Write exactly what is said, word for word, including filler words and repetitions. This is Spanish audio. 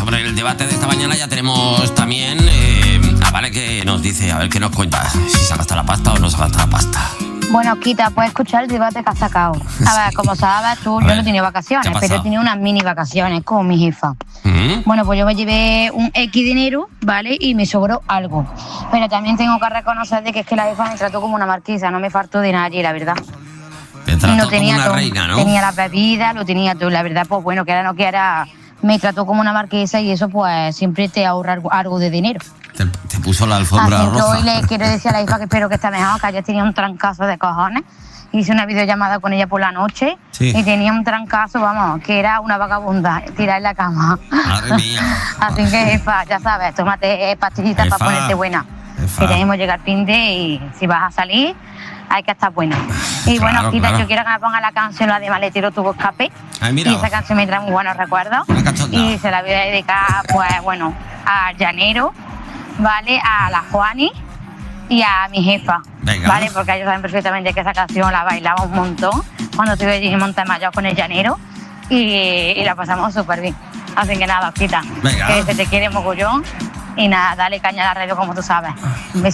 sobre el debate de esta mañana ya tenemos también eh, a Vale, que nos dice, a ver qué nos cuenta, si se ha gastado la pasta o no se ha gastado la pasta. Bueno, Quita, puedes escuchar el debate que has sacado. A ver, como sabes tú, yo no he tenido vacaciones, pero he tenido unas mini vacaciones con mi jefa. ¿Mm? Bueno, pues yo me llevé un X dinero, ¿vale? Y me sobró algo. Pero también tengo que reconocer de que es que la jefa me trató como una marquesa, no me faltó de nadie, la verdad. Te trató no tenía como una todo, reina, ¿no? Tenía las bebidas, lo tenía todo, la verdad, pues bueno, que ahora no quiera, me trató como una marquesa y eso pues siempre te ahorra algo, algo de dinero. Te, te puso la alfombra Así que roja. hoy le quiero decir a la hija que espero que esté mejor, que ayer tenía un trancazo de cojones. Hice una videollamada con ella por la noche sí. y tenía un trancazo, vamos, que era una vagabunda, tirar en la cama. Madre mía. Así que, jefa, ya sabes, tómate pastillitas para ponerte buena. Jefa. Que tenemos que llegar fin de y si vas a salir, hay que estar buena. Y claro, bueno, Quita, claro. yo quiero que me ponga la canción, la de Maletero Tuvo Escape. Ay, mira. Y esa canción me trae muy buenos recuerdos. Y se la voy a dedicar, pues, bueno, a Llanero, ¿vale? A la Juani y a mi jefa. Venga. ¿Vale? Porque ellos saben perfectamente que esa canción la bailamos un montón cuando estuve allí en Montemayor con el Llanero y, y la pasamos súper bien. Así que nada, Quita, que se te quiere mogollón y nada, dale caña a la radio como tú sabes. Un besito.